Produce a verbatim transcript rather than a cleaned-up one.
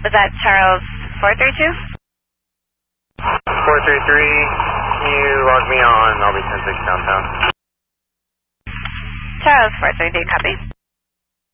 Was that Charles four three two? four three three, can you log me on? I'll be ten six downtown. Charles four three three, copy.